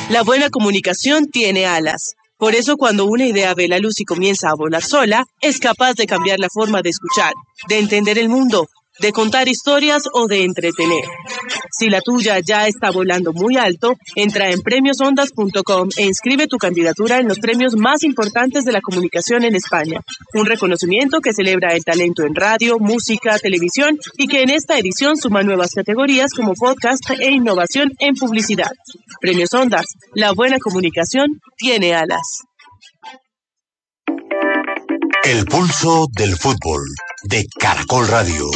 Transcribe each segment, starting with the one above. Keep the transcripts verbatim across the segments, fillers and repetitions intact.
La buena comunicación tiene alas. Por eso cuando una idea ve la luz y comienza a volar sola, es capaz de cambiar la forma de escuchar, de entender el mundo, de contar historias o de entretener. Si la tuya ya está volando muy alto, entra en premios ondas punto com e inscribe tu candidatura en los premios más importantes de la comunicación en España. Un reconocimiento que celebra el talento en radio, música, televisión y que en esta edición suma nuevas categorías como podcast e innovación en publicidad. Premios Ondas, la buena comunicación tiene alas. El pulso del fútbol de Caracol Radio.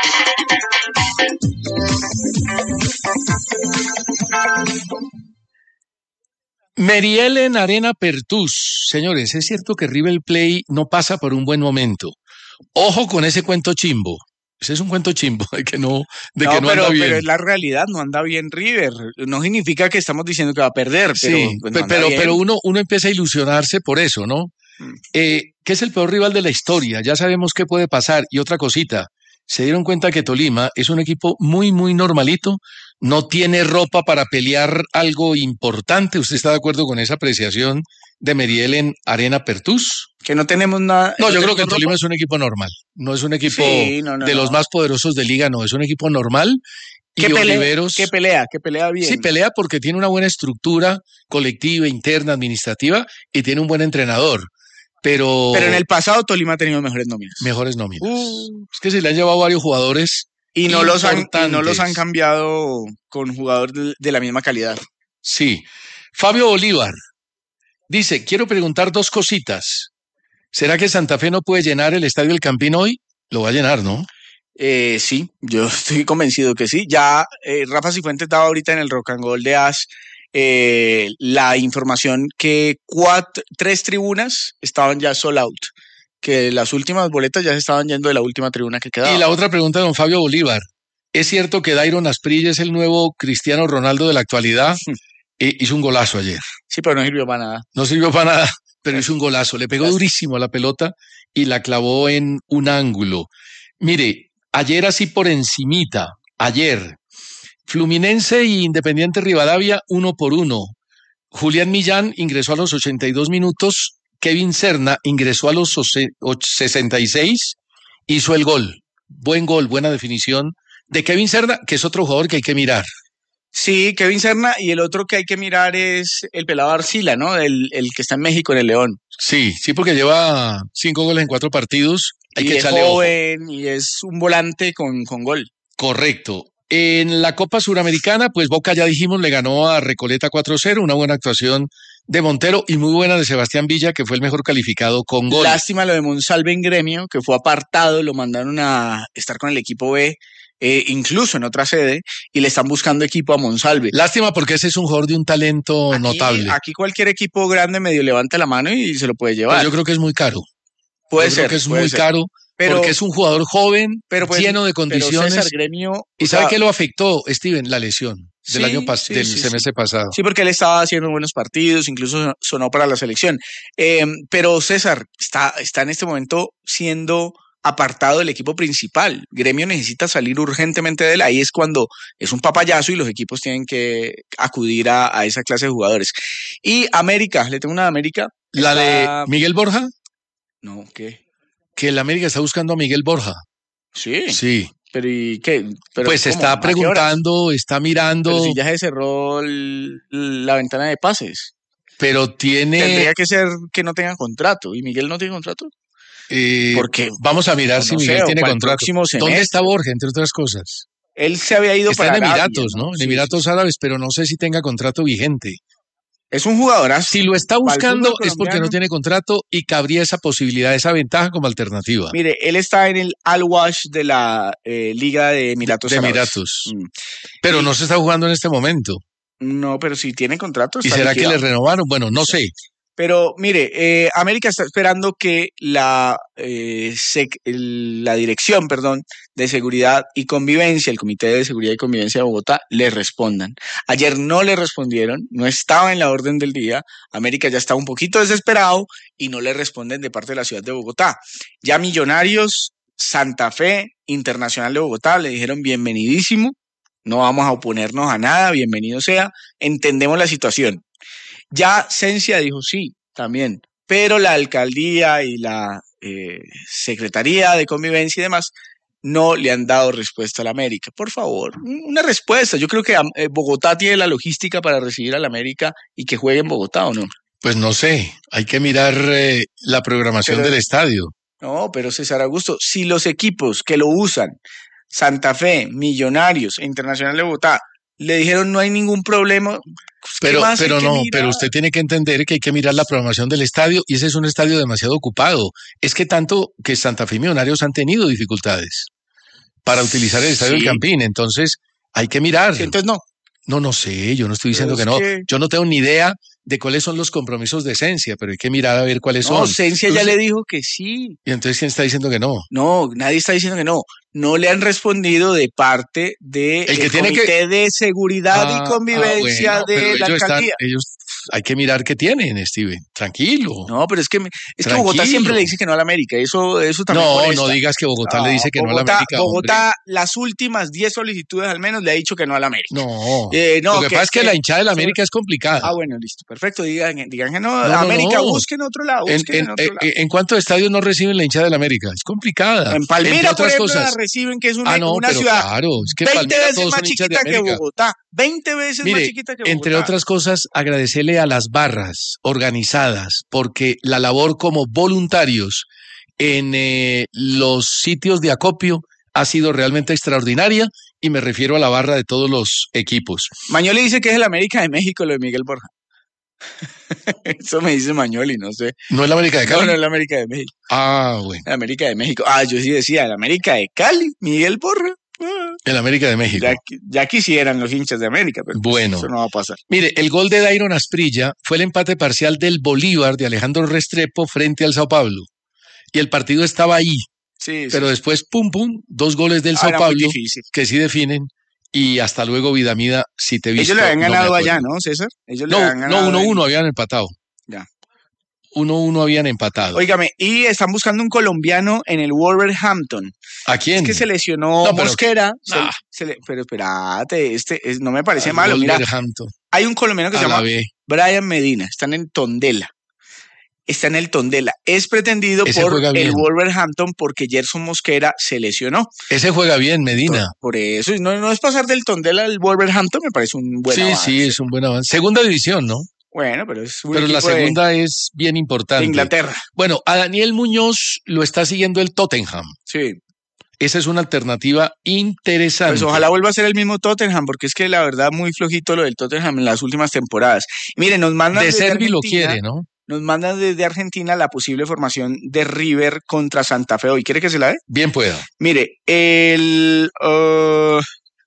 Mary Ellen Arena Pertús. Señores, es cierto que River Plate no pasa por un buen momento. Ojo con ese cuento chimbo. Ese es un cuento chimbo de que no, de no, que no pero, anda bien. Pero es la realidad, no anda bien River. No significa que estamos diciendo que va a perder, pero sí, pues no pero, bien. pero uno, uno empieza a ilusionarse por eso, ¿no? Mm. Eh, que es el peor rival de la historia, ya sabemos qué puede pasar. Y otra cosita, se dieron cuenta que Tolima es un equipo muy, muy normalito, no tiene ropa para pelear algo importante. ¿Usted está de acuerdo con esa apreciación de Mary Ellen Arena Pertús? Que no tenemos nada. No, yo creo que el Tolima es un equipo normal, no es un equipo sí, no, no, de no. los más poderosos de liga, no, es un equipo normal. Y ¿Qué pelea, Oliveros, ¿Qué pelea? ¿Qué pelea bien? Sí, pelea porque tiene una buena estructura colectiva, interna, administrativa y tiene un buen entrenador. Pero, pero en el pasado Tolima ha tenido mejores nóminas. Mejores nóminas. Uh, es que se le han llevado varios jugadores y no, los han, y no los han cambiado con jugadores de, de la misma calidad. Sí. Fabio Bolívar dice, quiero preguntar dos cositas. ¿Será que Santa Fe no puede llenar el Estadio El Campín hoy? Lo va a llenar, ¿no? Eh, sí, yo estoy convencido que sí. Ya eh, Rafa Cifuentes estaba ahorita en el Rock and Roll de As eh, la información que cuatro, tres tribunas estaban ya sold out, que las últimas boletas ya se estaban yendo de la última tribuna que quedaba. Y la otra pregunta de don Fabio Bolívar, ¿es cierto que Dairon Asprilla es el nuevo Cristiano Ronaldo de la actualidad? eh, hizo un golazo ayer. Sí, pero no sirvió para nada. No sirvió para nada, pero hizo un golazo, le pegó durísimo a la pelota y la clavó en un ángulo. Mire, ayer así por encimita, ayer, Fluminense y Independiente Rivadavia uno por uno. Julián Millán ingresó a los ochenta y dos minutos, Kevin Serna ingresó a los sesenta y seis, hizo el gol. Buen gol, buena definición de Kevin Serna, que es otro jugador que hay que mirar. Sí, Kevin Serna, y el otro que hay que mirar es el pelado Arcila, ¿no? El, el que está en México, en el León. Sí, sí, porque lleva cinco goles en cuatro partidos. Hay y que es echarle joven ojo. Y es un volante con, con gol. Correcto. En la Copa Suramericana, pues Boca, ya dijimos, le ganó a Recoleta cuatro cero, una buena actuación de Montero y muy buena de Sebastián Villa, que fue el mejor calificado con gol. Lástima lo de Monsalve en Gremio, que fue apartado, lo mandaron a estar con el equipo B, eh, incluso en otra sede, y le están buscando equipo a Monsalve. Lástima porque ese es un jugador de un talento aquí, notable. Aquí cualquier equipo grande medio levanta la mano y se lo puede llevar. Pero yo creo que es muy caro. Puede yo ser. Creo que es puede muy ser. caro. Pero, porque es un jugador joven, pero pues, lleno de condiciones. Pero César, Gremio, ¿Y sabe sea, qué lo afectó, Steven? La lesión del sí, año pas sí, del sí, semestre sí. pasado. Sí, porque él estaba haciendo buenos partidos, incluso sonó para la selección. Eh, pero César está, está en este momento siendo apartado del equipo principal. Gremio necesita salir urgentemente de él. Ahí es cuando es un papayazo y los equipos tienen que acudir a, a esa clase de jugadores. Y América, le tengo una de América. ¿La está... de Miguel Borja? No, ¿qué? Que el América está buscando a Miguel Borja. Sí. Sí. ¿Pero y qué? ¿Pero pues cómo? está preguntando, está mirando. Pero si ya se cerró el, la ventana de pases. Pero tiene... Tendría que ser que no tengan contrato. ¿Y Miguel no tiene contrato? Eh, Porque vamos a mirar no si Miguel sé, tiene contrato. ¿Dónde está Borja, entre otras cosas? Él se había ido está para en Arabia, Emiratos, ¿no? ¿no? En Sí, Emiratos sí. Árabes, pero no sé si tenga contrato vigente. Es un jugadorazo. Si lo está buscando es porque no tiene contrato y cabría esa posibilidad, esa ventaja como alternativa. Mire, él está en el Al-Wash de la eh, Liga de Emiratos De Árabes. Emiratos. Mm. Pero y, no se está jugando en este momento. No, pero si tiene contrato. ¿Y será liquidado. que le renovaron? Bueno, no sé. Pero mire, eh, América está esperando que la, eh, sec, el, la dirección, perdón, de seguridad y convivencia, el Comité de Seguridad y Convivencia de Bogotá, le respondan. Ayer no le respondieron, no estaba en la orden del día. América ya está un poquito desesperado y no le responden de parte de la ciudad de Bogotá. Ya Millonarios, Santa Fe, Internacional de Bogotá le dijeron bienvenidísimo. no vamos a oponernos a nada, bienvenido sea, entendemos la situación. Ya Cencia dijo sí, también, pero la alcaldía y la eh, Secretaría de Convivencia y demás no le han dado respuesta a la América. Por favor, una respuesta. Yo creo que eh, Bogotá tiene la logística para recibir a la América y que juegue en Bogotá, ¿o no? Pues no sé, hay que mirar eh, la programación Pero- del estadio. No, pero César Augusto, si los equipos que lo usan, Santa Fe, Millonarios e Internacional de Bogotá, le dijeron no hay ningún problema, pues, ¿qué Pero, más hay pero que no, mirar? pero usted tiene que entender que hay que mirar la programación del estadio y ese es un estadio demasiado ocupado. Es que tanto que Santa Fe y Millonarios han tenido dificultades para utilizar el estadio Sí. del Campín, entonces hay que mirar. Sí, entonces no. No, no sé, yo no estoy diciendo Pero que es no. que- Yo no tengo ni idea de cuáles son los compromisos de Esencia, pero hay que mirar a ver cuáles No, son. Cencia ya Entonces- le dijo que sí. Y entonces, ¿quién está diciendo que no? No, nadie está diciendo que no. No le han respondido de parte del El que tiene Comité de Seguridad Ah, y Convivencia ah, bueno, pero de la ellos están- alcaldía. ellos, hay que mirar qué tienen, Steven. Tranquilo. No, pero es que me- es que Bogotá Tranquilo. siempre le dice que no a la América. Eso, eso también No, molesta. no digas que Bogotá le dice que no a la Bogotá- América. hombre. Bogotá, las últimas diez solicitudes al menos le ha dicho que no a la América. No. Eh, no, Lo que, que- pasa es que que- la hinchada de la América es complicada. Ah, bueno, listo, perfecto. Digan, digan que no, No, no, América, no. busquen otro lado, En, busquen en, en, otro en- lado. en cuántos estadios no reciben la hinchada de la América? Es complicada. En Palmira, Entre por otras ejemplo, cosas. la reciben, que es una, Ah, no, una pero ciudad claro, es que veinte Palmira veces todos más son hinchas de chiquita que América. Bogotá. veinte veces más Mire, chiquita que Bogotá. entre otras cosas, agradecerle a las barras organizadas, porque la labor como voluntarios en eh, los sitios de acopio ha sido realmente extraordinaria y me refiero a la barra de todos los equipos. Mañoli dice que es el América de México lo de Miguel Borja. Eso me dice Mañoli, no sé. ¿No es la América de No, Cali? no es la América de México. Ah, bueno, La América de México. Ah, yo sí decía, la América de Cali, Miguel Borja. Ah, el América de México. ya, qui- ya quisieran los hinchas de América, pero pues Bueno. eso no va a pasar. Mire, el gol de Dairon Asprilla fue el empate parcial del Bolívar de Alejandro Restrepo frente al Sao Paulo. Y el partido estaba ahí, Sí, sí. pero después, pum, pum, dos goles del Ah, Sao era muy Paulo difícil. que sí definen. Y hasta luego, Vidamida, si te he visto. Ellos le habían no me ganado acuerdo. allá, ¿no, César? Ellos le No, habían no, ganado uno ahí. uno habían empatado. Ya. uno uno habían empatado. Óigame, y están buscando un colombiano en el Wolverhampton. ¿A quién? Es que se lesionó No, pero- Mosquera. se- Ah. se le- pero espérate, este es- no me parece Al malo. Mira, Wolverhampton, hay un colombiano que a se la llama B. Brian Medina. Están en Tondela. Está en el Tondela. Es pretendido Ese por juega el bien. Wolverhampton porque Gerson Mosquera se lesionó. Ese juega bien, Medina. Por eso, y no, no es pasar del Tondela al Wolverhampton, me parece un buen Sí, avance. sí, es un buen avance. Segunda división, ¿no? Bueno, pero es un Pero la equipo de- segunda es bien de importante. Inglaterra. Bueno, a Daniel Muñoz lo está siguiendo el Tottenham. Sí. Esa es una alternativa interesante. Pues ojalá vuelva a ser el mismo Tottenham, porque es que la verdad muy flojito lo del Tottenham en las últimas temporadas. Y miren, nos mandan De desde Servi lo Argentina- quiere, ¿no? Nos mandan desde Argentina la posible formación de River contra Santa Fe hoy. ¿Quiere que se la dé? Bien pueda. Mire, el... uh,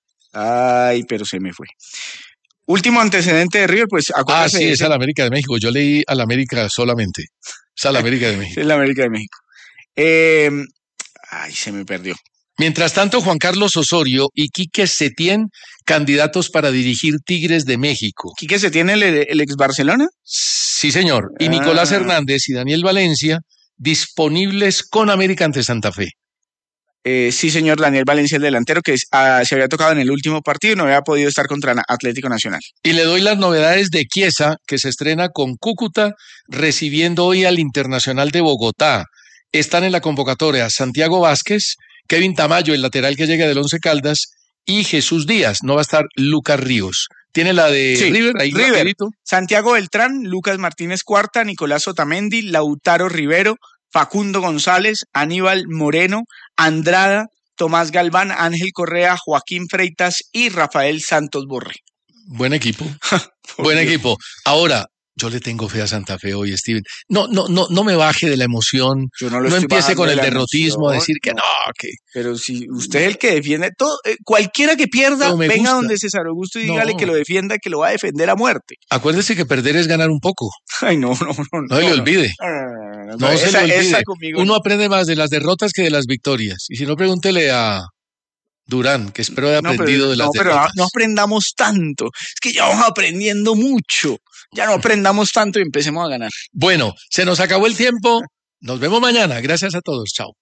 ay, pero se me fue. Último antecedente de River, pues Ah, acuérdense sí, de es ese- a la América de México. Yo leí a la América solamente. Es a la América de México. es la América de México. Eh, ay, se me perdió. Mientras tanto, Juan Carlos Osorio y Quique Setién, candidatos para dirigir Tigres de México. ¿Quique se tiene el, el ex Barcelona? Sí, señor. Y Nicolás Ah. Hernández y Daniel Valencia, disponibles con América ante Santa Fe. Eh, sí, señor Daniel Valencia, el delantero que es- ah, se había tocado en el último partido y no había podido estar contra Na- Atlético Nacional. Y le doy las novedades de Chiesa, que se estrena con Cúcuta, recibiendo hoy al Internacional de Bogotá. Están en la convocatoria Santiago Vázquez, Kevin Tamayo, el lateral que llega del Once Caldas, y Jesús Díaz. No va a estar Lucas Ríos. Tiene la de Sí, River, ahí River. rapidito. Santiago Beltrán, Lucas Martínez Cuarta, Nicolás Otamendi, Lautaro Rivero, Facundo González, Aníbal Moreno, Andrada, Tomás Galván, Ángel Correa, Joaquín Freitas y Rafael Santos Borré. Buen equipo. Buen equipo. Ahora, yo le tengo fe a Santa Fe hoy, Steven. No, no, no, no me baje de la emoción. Yo no lo No estoy empiece bajando con de el la derrotismo a emoción, decir que no, que Pero si usted es el que defiende todo, eh, cualquiera que pierda, Pero me venga gusta. donde César Augusto y dígale No. que lo defienda, que lo va a defender a muerte. acuérdese que perder es ganar un poco. Ay, no, no, no. No se le olvide. No, no, no, no, No se esa, le olvide. esa conmigo. Uno aprende más de las derrotas que de las victorias. Y si no, pregúntele a Durán, que espero haya No, pero- aprendido de las no, pero no, derrotas. no aprendamos tanto. Es que ya vamos aprendiendo mucho. Ya no aprendamos tanto y empecemos a ganar. Bueno, se nos acabó el tiempo. Nos vemos mañana. Gracias a todos. Chao.